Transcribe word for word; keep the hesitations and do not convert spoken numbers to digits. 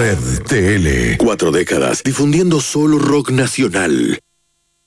Red T L. Cuatro décadas difundiendo solo rock nacional.